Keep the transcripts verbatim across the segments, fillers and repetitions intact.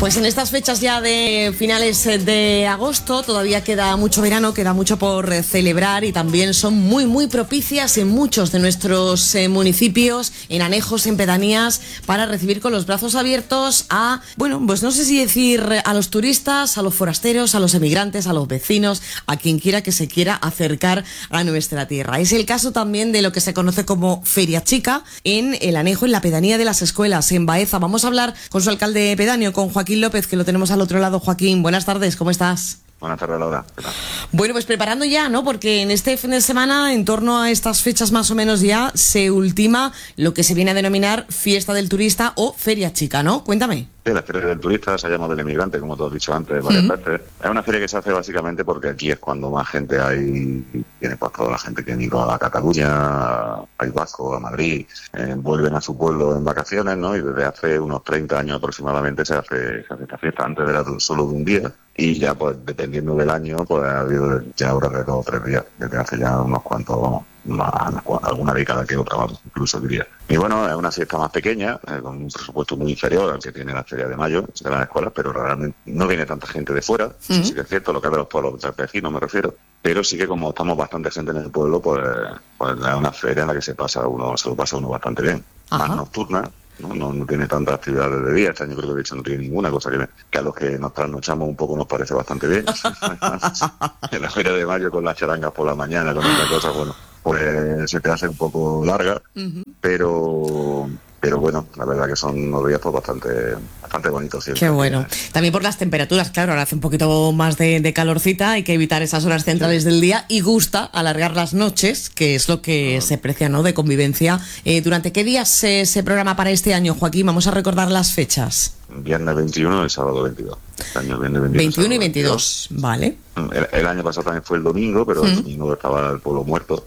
Pues en estas fechas ya de finales de agosto todavía queda mucho verano, queda mucho por celebrar y también son muy muy propicias en muchos de nuestros eh, municipios, en anejos, en pedanías, para recibir con los brazos abiertos a, bueno, pues no sé si decir a los turistas, a los forasteros, a los emigrantes, a los vecinos, a quien quiera que se quiera acercar a nuestra tierra. Es el caso también de lo que se conoce como Feria Chica en el anejo, en la pedanía de las Escuelas, en Baeza. Vamos a hablar con su alcalde pedáneo, con Joaquín López, que lo tenemos al otro lado. Joaquín, buenas tardes, ¿cómo estás? Buenas tardes, Laura. ¿Qué tal? Bueno, pues preparando ya, ¿no? Porque en este fin de semana, en torno a estas fechas más o menos ya, se ultima lo que se viene a denominar Fiesta del Turista o Feria Chica, ¿no? Cuéntame. Sí, la Feria del Turista se llama del Emigrante, como tú has dicho antes, varias uh-huh. veces. Es una feria que se hace básicamente porque aquí es cuando más gente hay, tiene pues toda la gente que han ido a Cataluña, a País Vasco, a Madrid, eh, vuelven a su pueblo en vacaciones, ¿no? Y desde hace unos treinta años aproximadamente se hace, se hace esta fiesta. Antes era solo de un día y ya pues dependiendo del año pues ha habido ya ahora de dos o tres días, desde hace ya unos cuantos, vamos, más, alguna década que otra, vamos, incluso diría. Y bueno, es una fiesta más pequeña, eh, con un presupuesto muy inferior al que tiene la Feria de Mayo de las escuelas, pero realmente no viene tanta gente de fuera, uh-huh. sí que es cierto, lo que es de los pueblos vecinos me refiero, pero sí que como estamos bastante gente en el pueblo, pues, pues es una feria en la que se pasa uno, se lo pasa uno bastante bien, uh-huh. más nocturna. No, no, no tiene tantas actividades de día, este año creo que de hecho no tiene ninguna, cosa que, que a los que nos trasnochamos un poco nos parece bastante bien. En la Feria de Mayo con las charangas por la mañana, con otras cosas, bueno, pues se te hace un poco larga, uh-huh. pero pero bueno, la verdad que son unos días pues bastante bastante bonitos. Qué bueno. También por las temperaturas, claro, ahora hace un poquito más de, de calorcita, hay que evitar esas horas centrales del día y gusta alargar las noches, que es lo que uh-huh. se aprecia, ¿no?, de convivencia. Eh, ¿Durante qué días se, se programa para este año, Joaquín? Vamos a recordar las fechas. Viernes veintiuno y sábado veintidós. Este año viernes veintiuno, veintiuno y veintidós, vale. El, el año pasado también fue el domingo, pero ¿Mm? el domingo estaba el pueblo muerto.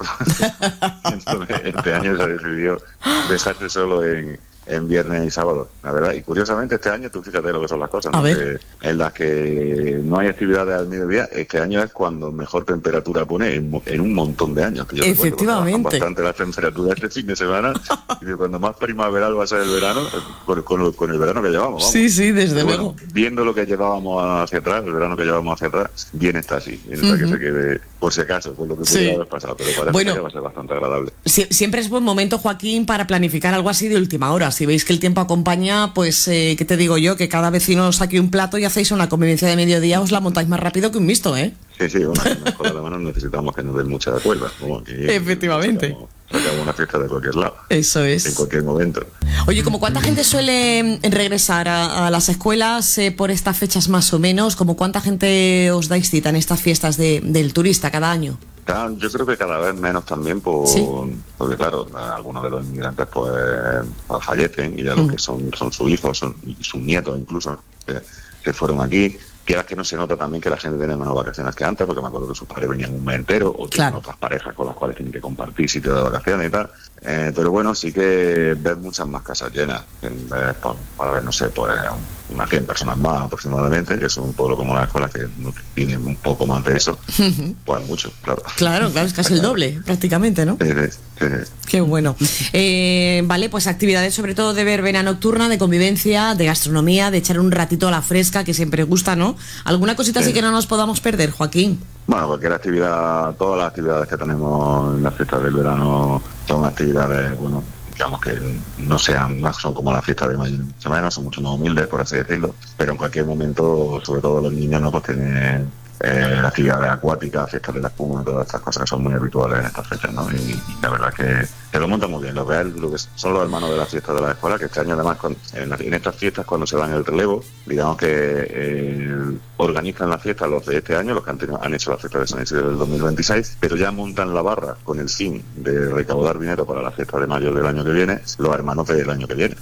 Entonces, este año se decidió dejarse solo en, en viernes y sábado, la verdad. Y curiosamente este año, tú fíjate lo que son las cosas, ¿no? Que en las que no hay actividades al mediodía, este año es cuando mejor temperatura pone en, en un montón de años. Que yo efectivamente. Bastante las temperaturas este fin de semana, y cuando más primaveral va a ser el verano, con, con, con el verano que llevamos. Vamos. Sí, sí, desde Pero luego. Bueno, viendo lo que llevábamos hacia atrás, el verano que llevábamos hacia atrás, bien está así. Bien está uh-huh. que se quede, por si acaso, por lo que pudiera sí. haber pasado, pero parece bueno, que va a ser bastante agradable. Si, siempre es buen momento, Joaquín, para planificar algo así de última hora. Si veis que el tiempo acompaña, pues, eh, ¿qué te digo yo? Que cada vecino os saque un plato y hacéis una convivencia de mediodía, os la montáis más rápido que un mixto, ¿eh? Sí, sí, bueno, en la escuela de manos necesitamos que nos den mucha cuerda. Efectivamente. Sacamos, sacamos una fiesta de cualquier lado. Eso es. En cualquier momento. Oye, ¿como cuánta gente suele regresar a, a las escuelas eh, por estas fechas más o menos? ¿Como cuánta gente os dais cita en estas fiestas de, del turista cada año? Yo creo que cada vez menos también, por, ¿sí? porque claro, algunos de los inmigrantes pues fallecen y ya los que son, son sus hijos, son sus nietos incluso, que, que fueron aquí. Quieras que no se nota también que la gente tiene menos vacaciones que antes, porque me acuerdo que sus padres venían un mes entero, o tienen claro. otras parejas con las cuales tienen que compartir sitio de vacaciones y tal. Eh, pero bueno, sí que ves muchas más casas llenas. En vez, pues, para ver, no sé, pues unas cien personas más aproximadamente, que es un pueblo como la escuela que no tiene un poco más de eso, uh-huh. pues mucho, claro. Claro, claro, es casi el doble, prácticamente, ¿no? Sí, sí, sí. Qué bueno. Eh, vale, pues actividades sobre todo de verbena nocturna, de convivencia, de gastronomía, de echar un ratito a la fresca, que siempre gusta, ¿no? ¿Alguna cosita sí. así que no nos podamos perder, Joaquín? Bueno, cualquier actividad, todas las actividades que tenemos en las fiestas del verano son actividades, bueno, digamos que no sean, no son como las fiestas de mayo, semana, son mucho más humildes, por así decirlo, pero en cualquier momento, sobre todo los niños, no, pues tienen eh, actividades acuáticas, fiestas de la espuma, todas estas cosas que son muy habituales en estas fechas, ¿no? Y, y la verdad que se lo montan muy bien. Lo que, es, lo que son los hermanos de las fiestas de la escuela, que este año además con, en, en estas fiestas cuando se dan el relevo, digamos que eh, organizan las fiestas los de este año, los que han, tenido, han hecho las fiestas de San Isidro del dos mil veintiséis, pero ya montan la barra con el fin de recaudar dinero para la fiesta de mayo del año que viene, los hermanos del año que viene.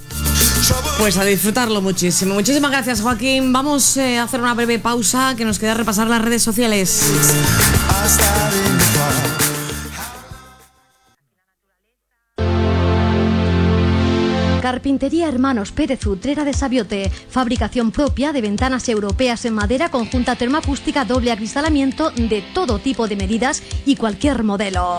Pues a disfrutarlo muchísimo. Muchísimas gracias, Joaquín. Vamos eh, a hacer una breve pausa, que nos queda repasar las redes sociales. Carpe Carpintería Hermanos Pérez Utrera de Sabiote. Fabricación propia de ventanas europeas en madera con junta termoacústica doble acristalamiento de todo tipo de medidas y cualquier modelo.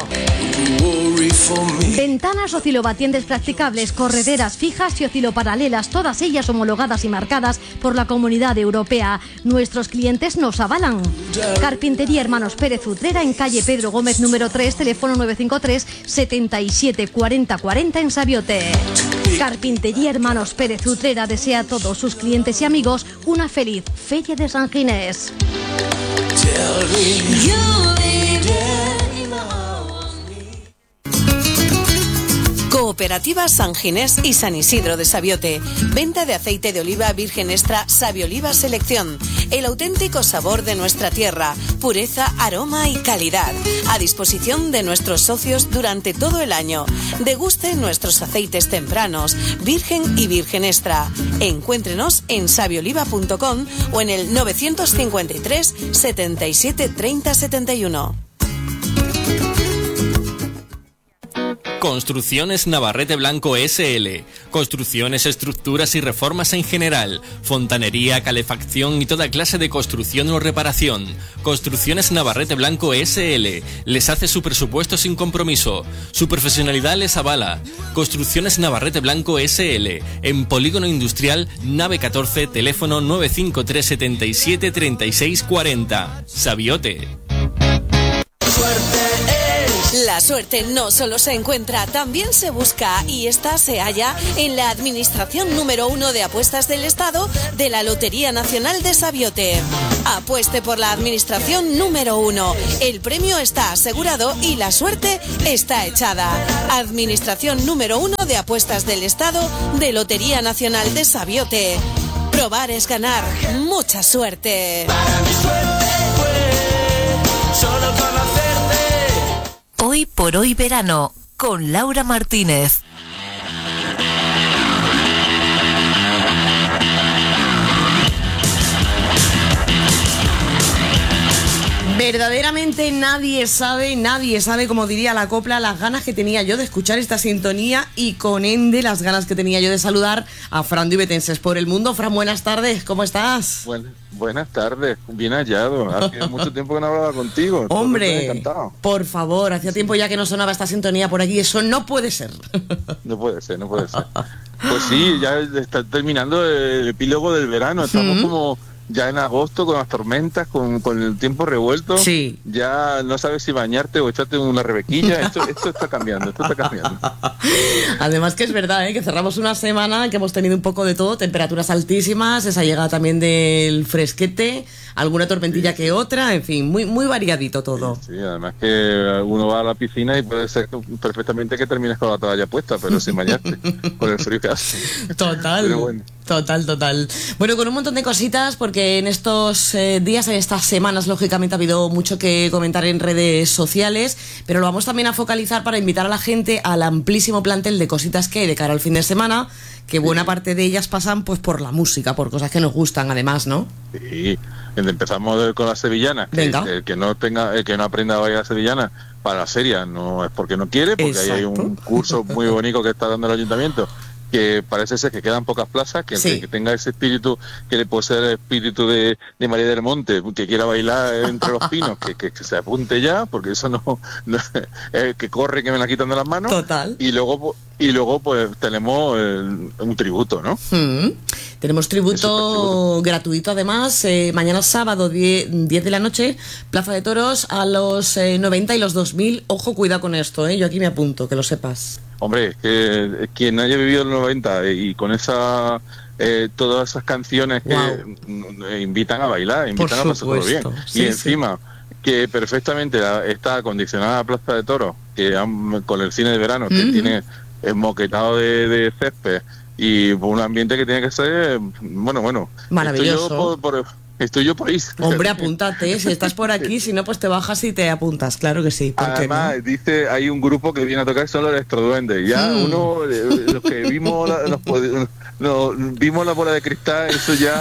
Ventanas oscilobatientes practicables, correderas fijas y osciloparalelas, todas ellas homologadas y marcadas por la Comunidad Europea. Nuestros clientes nos avalan. Carpintería Hermanos Pérez Utrera en calle Pedro Gómez número tres, teléfono nueve cinco tres, setenta y siete, cuarenta, cuarenta en Sabiote. Carpintería Hermanos Pérez Utrera desea a todos sus clientes y amigos una feliz Feria de San Ginés. Cooperativa San Ginés y San Isidro de Sabiote. Venta de aceite de oliva virgen extra Sabioliva Selección. El auténtico sabor de nuestra tierra. Pureza, aroma y calidad. A disposición de nuestros socios durante todo el año. Deguste nuestros aceites tempranos, virgen y virgen extra. Encuéntrenos en sabioliva punto com o en el novecientos cincuenta y tres, setenta y siete, treinta, setenta y uno. Construcciones Navarrete Blanco S L. Construcciones, estructuras y reformas en general. Fontanería, calefacción y toda clase de construcción o reparación. Construcciones Navarrete Blanco S L. Les hace su presupuesto sin compromiso. Su profesionalidad les avala. Construcciones Navarrete Blanco S L. En Polígono Industrial, nave catorce, teléfono nueve cinco tres, setenta y siete, treinta y seis, cuarenta. Sabiote. La suerte no solo se encuentra, también se busca, y esta se halla en la Administración número uno de Apuestas del Estado de la Lotería Nacional de Sabiote. Apueste por la Administración número uno. El premio está asegurado y la suerte está echada. Administración número uno de Apuestas del Estado de Lotería Nacional de Sabiote. Probar es ganar. Mucha suerte. Para mi suerte fue solo conocerte. Hoy por hoy verano, con Laura Martínez. Verdaderamente nadie sabe, nadie sabe, como diría la copla, las ganas que tenía yo de escuchar esta sintonía y con ende las ganas que tenía yo de saludar a Fran Duivetenses por el mundo. Fran, buenas tardes, ¿cómo estás? Bueno, buenas tardes, bien hallado. Hace mucho tiempo que no hablaba contigo. Hombre, encantado. Por favor, hacía tiempo ya que no sonaba esta sintonía por aquí, eso no puede ser. No puede ser, no puede ser. Pues sí, ya está terminando el epílogo del verano, estamos ¿Mm? como... ya en agosto con las tormentas, con, con el tiempo revuelto, sí. Ya no sabes si bañarte o echarte una rebequilla. Esto, esto está cambiando, esto está cambiando. Además que es verdad, ¿eh? Que cerramos una semana que hemos tenido un poco de todo, temperaturas altísimas, esa llegada también del fresquete, alguna tormentilla sí. que otra, en fin, muy muy variadito todo. Sí, sí, además que uno va a la piscina y puede ser perfectamente que termines con la toalla puesta, pero sin bañarte, con el frío que hace. Total, bueno. total, total. Bueno, con un montón de cositas, porque que en estos eh, días, en estas semanas, lógicamente ha habido mucho que comentar en redes sociales, pero lo vamos también a focalizar para invitar a la gente al amplísimo plantel de cositas que hay de cara al fin de semana, que buena parte de ellas pasan pues por la música, por cosas que nos gustan además, ¿no? Sí, empezamos con las sevillanas. Venga. Que, el que no tenga, el que no aprenda a bailar sevillana para la serie no es porque no quiere, porque Exacto. ahí hay un curso muy bonito que está dando el ayuntamiento, que parece ser que quedan pocas plazas, que, sí. que tenga ese espíritu, que le puede ser el espíritu de, de María del Monte, que quiera bailar entre los pinos, que, que, que se apunte ya, porque eso no, no eh, que corre, que me la quitan de las manos. Total. Y luego y luego pues tenemos el, un tributo, ¿no? Mm. Tenemos tributo, tributo gratuito además, eh, mañana sábado diez de la noche, Plaza de Toros a los eh, noventa y los dos mil. Ojo, cuidado con esto, ¿eh? Yo aquí me apunto, que lo sepas. Hombre, que quien haya vivido en los noventa y con esa eh, todas esas canciones que wow. invitan a bailar, invitan a pasarlo bien. Sí, y encima sí. que perfectamente está acondicionada la Plaza de Toros, que han, con el cine de verano, que mm-hmm. tiene el moquetado de, de césped y un ambiente que tiene que ser, bueno, bueno. Maravilloso. Estoy yo por, por, estoy yo por ahí. Hombre, apúntate, si estás por aquí, si no, pues te bajas y te apuntas, claro que sí. Además, no? dice, hay un grupo que viene a tocar, son los Electroduendes. Ya mm. uno, los que vimos la, los, nos, vimos la bola de cristal, eso ya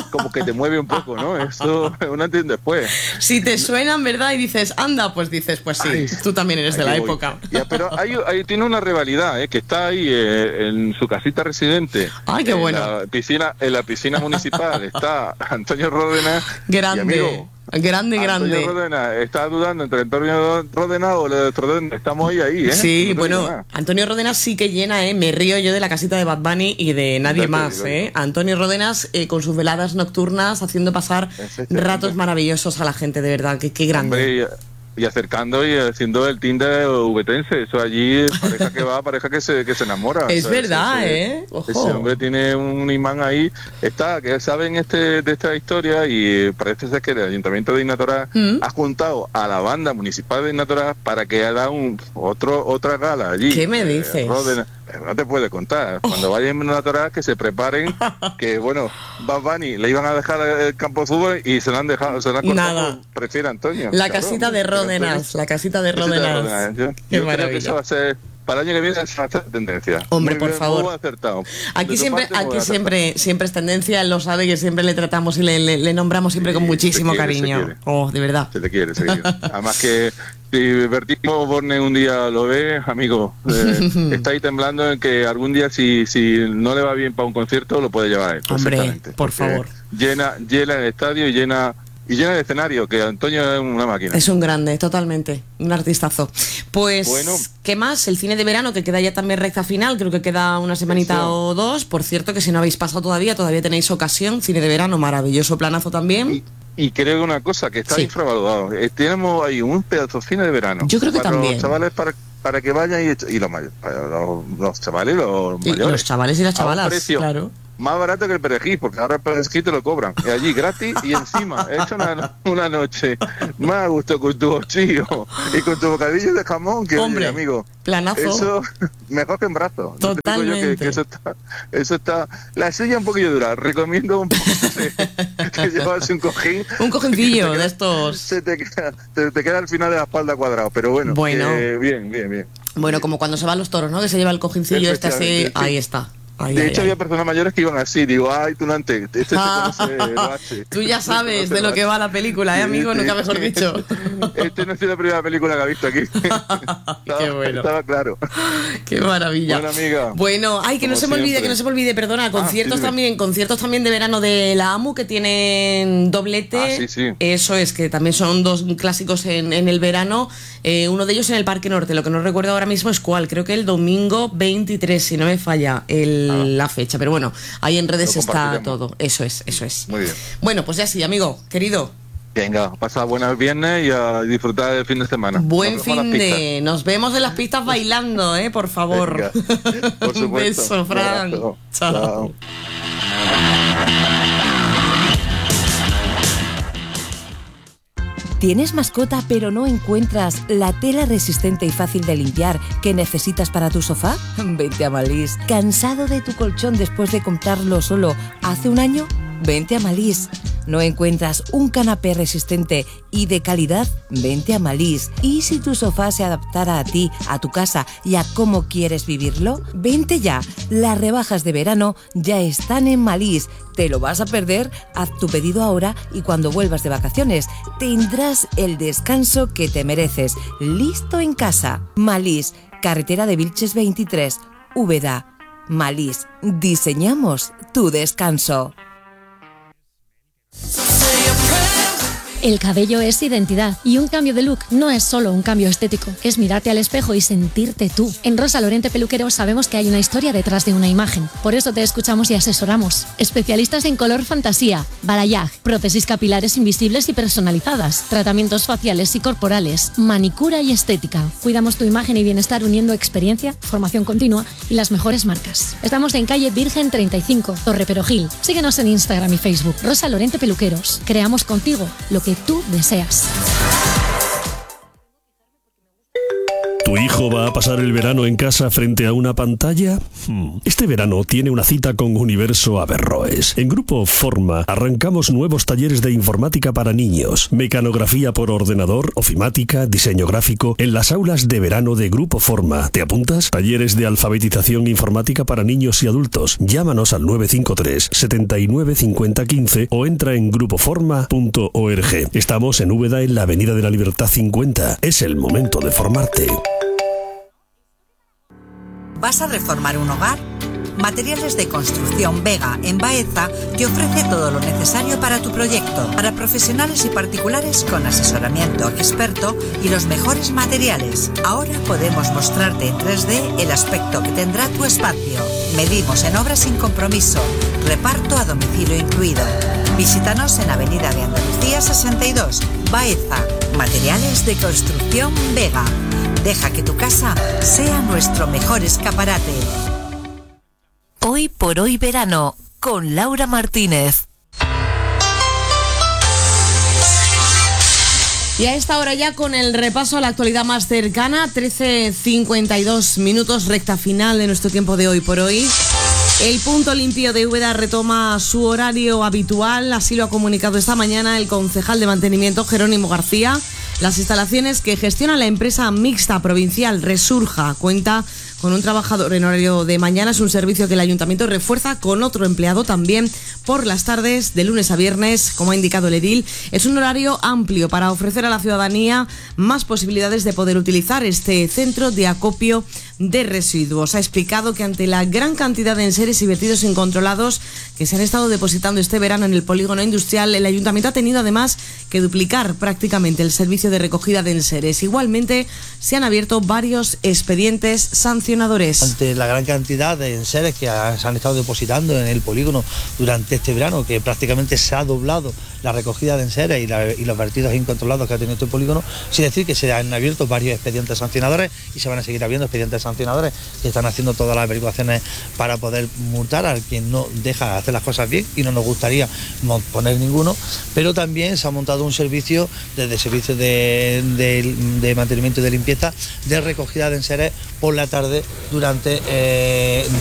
como que te mueve un poco, ¿no? Eso es un antes y un después. Si te suenan, ¿verdad? Y dices, anda, pues dices, pues sí, ay, tú también eres de la voy. época. Ya, pero hay, hay, tiene una rivalidad, ¿eh? Que está ahí eh, en su casita residente. Ay, qué bueno. En la piscina, en la piscina municipal está Antonio Ródenas. Grande. Y amigo, Grande, grande. Antonio Ródenas está dudando entre Antonio Ródenas o los Ródenas. Estamos ahí, ahí, ¿eh? Sí, no bueno, Antonio Ródenas sí que llena, ¿eh? Me río yo de la casita de Bad Bunny y de nadie más, ¿eh? Antonio Ródenas eh, con sus veladas nocturnas haciendo pasar ratos maravillosos a la gente, de verdad, que qué grande. Hombre, y acercando y haciendo el Tinder ubetense, eso allí, pareja que va, pareja que se, que se enamora. Es o sea, verdad, ese, ¿eh? Ojo. Ese hombre tiene un imán ahí, está, que saben este de esta historia y parece ser que el Ayuntamiento de Inatorá ¿Mm? ha juntado a la banda municipal de Inatorá para que haga un otro otra gala allí. ¿Qué me dices? Eh, Roden, no te puede contar. Cuando vayan a Inatorá que se preparen, que bueno, Bad Bunny le iban a dejar el campo de fútbol y se lo han dejado, se lo han cortado, prefiere Antonio. La cabrón. casita de Ródenas, la casita de Ródenas. Yo, yo creo que eso va a ser, para el año que viene, esa va a ser tendencia. Hombre, muy por bien, favor. muy acertado. Aquí siempre, aquí siempre, siempre es tendencia, él lo sabe, que siempre le tratamos y le, le, le nombramos siempre sí, con muchísimo quiere, cariño. Oh, de verdad. Se te quiere, se quiere. Además que si Bertino Borne un día lo ve, amigo, eh, está ahí temblando en que algún día si, si no le va bien para un concierto, lo puede llevar él. Hombre, por favor. Llena, llena el estadio y llena Y llena el escenario, que Antonio es una máquina. Es un grande, totalmente, un artistazo. Pues, bueno, ¿qué más? El cine de verano, que queda ya también recta final, creo que queda una semanita eso. o dos. Por cierto, que si no habéis pasado todavía, todavía tenéis ocasión. Cine de verano, maravilloso planazo también. Y, y creo una cosa, que está sí. infravalorado. Eh, tenemos ahí un pedazo de cine de verano. Yo creo que para también. Los chavales, para, para que vayan y, y los, los, los chavales y los y mayores. Los chavales y las chavalas, precio, claro. Más barato que el perejil, porque ahora el perejil te lo cobran. Y allí gratis y encima he hecho una, una noche más a gusto con tu ochillo y con tu bocadillo de jamón, que hombre, oye, amigo. Planazo. Eso mejor que en brazos. Totalmente. Yo que, que eso, está, eso está. La silla un poquillo dura. Recomiendo un poco de, que llevarse un cojín. Un cojincillo de estos. Se te queda, te, te queda al final de la espalda cuadrado, pero bueno. Bueno. Eh, bien, bien, bien. Bueno, como cuando se van los toros, ¿no? Que se lleva el cojincillo este así. Sí. Ahí está. Ay, de ay, hecho, ay. había personas mayores que iban así. Digo, ay, tú no antes. Este ah, se conoce lo hace. Tú ya sabes este de lo que va la película, ¿eh, amigo? Este, Nunca mejor dicho. Este no es la primera película que ha visto aquí. estaba, Qué bueno. Estaba claro. Qué maravilla. Buena amiga. Bueno, ay, que no se me olvide, que no se me olvide, perdona. Conciertos ah, sí, también, conciertos también de verano de la AMU que tienen doblete. Ah, sí, sí. Eso es, que también son dos clásicos en, en el verano. Eh, uno de ellos en el Parque Norte. Lo que no recuerdo ahora mismo es cuál. Creo que el domingo veintitrés, si no me falla el, ah, la fecha. Pero bueno, ahí en redes está todo. Eso es, eso es. Muy bien. Bueno, pues ya sí, amigo, querido. Venga, pasa buenas viernes y a disfrutar del fin de semana. Buen fin de... Nos vemos en las pistas bailando, ¿eh? Por favor. Venga, por supuesto. Un beso, Fran. Chao. Chao. ¿Tienes mascota pero no encuentras la tela resistente y fácil de limpiar que necesitas para tu sofá? Vente a Malís. ¿Cansado de tu colchón después de comprarlo solo hace un año? Vente a Malís. ¿No encuentras un canapé resistente y de calidad? Vente a Malís. ¿Y si tu sofá se adaptara a ti, a tu casa y a cómo quieres vivirlo? Vente ya. Las rebajas de verano ya están en Malís. ¿Te lo vas a perder? Haz tu pedido ahora y cuando vuelvas de vacaciones tendrás el descanso que te mereces. Listo en casa. Malís, carretera de Vilches veintitrés, Úbeda. Malís, diseñamos tu descanso. El cabello es identidad y un cambio de look no es solo un cambio estético, es mirarte al espejo y sentirte tú. En Rosa Lorente Peluqueros sabemos que hay una historia detrás de una imagen, por eso te escuchamos y asesoramos. Especialistas en color fantasía, balayage, prótesis capilares invisibles y personalizadas, tratamientos faciales y corporales, manicura y estética. Cuidamos tu imagen y bienestar uniendo experiencia, formación continua y las mejores marcas. Estamos en calle Virgen treinta y cinco, Torre Perojil. Síguenos en Instagram y Facebook. Rosa Lorente Peluqueros. Creamos contigo lo que tú deseas. ¿Tu hijo va a pasar el verano en casa frente a una pantalla? Hmm. Este verano tiene una cita con Universo Averroes. En Grupo Forma arrancamos nuevos talleres de informática para niños, mecanografía por ordenador, ofimática, diseño gráfico, en las aulas de verano de Grupo Forma. ¿Te apuntas? Talleres de alfabetización informática para niños y adultos. Llámanos al nueve cinco tres, setenta y nueve, cincuenta, quince o entra en grupo forma punto org. Estamos en Úbeda, en la Avenida de la Libertad cincuenta. Es el momento de formarte. ¿Vas a reformar un hogar? Materiales de Construcción Vega en Baeza te ofrece todo lo necesario para tu proyecto, para profesionales y particulares con asesoramiento experto y los mejores materiales. Ahora podemos mostrarte en tres D el aspecto que tendrá tu espacio. Medimos en obra sin compromiso, reparto a domicilio incluido. Visítanos en Avenida de Andalucía sesenta y dos, Baeza. Materiales de Construcción Vega. Deja que tu casa sea nuestro mejor escaparate. Hoy por hoy verano, con Laura Martínez. Y a esta hora ya con el repaso a la actualidad más cercana, trece cincuenta y dos minutos, recta final de nuestro tiempo de Hoy por Hoy. El punto limpio de Úbeda retoma su horario habitual, así lo ha comunicado esta mañana el concejal de mantenimiento Jerónimo García. Las instalaciones que gestiona la empresa mixta provincial Resurja cuenta con un trabajador en horario de mañana. Es un servicio que el ayuntamiento refuerza con otro empleado también por las tardes, de lunes a viernes, como ha indicado el edil. Es un horario amplio para ofrecer a la ciudadanía más posibilidades de poder utilizar este centro de acopio de residuos. Ha explicado que ante la gran cantidad de enseres y vertidos incontrolados que se han estado depositando este verano en el polígono industrial, el ayuntamiento ha tenido además que duplicar prácticamente el servicio de recogida de enseres. Igualmente se han abierto varios expedientes sancionadores. Ante la gran cantidad de enseres que se han estado depositando en el polígono durante este verano, que prácticamente se ha doblado la recogida de enseres y, la, y los vertidos incontrolados que ha tenido este polígono, sin decir que se han abierto varios expedientes sancionadores y se van a seguir abriendo expedientes sancionadores que están haciendo todas las averiguaciones para poder multar a quien no deja hacer las cosas bien, y no nos gustaría no poner ninguno, pero también se ha montado un servicio desde servicios de, de, de mantenimiento y de limpieza de recogida de enseres por la tarde durante eh,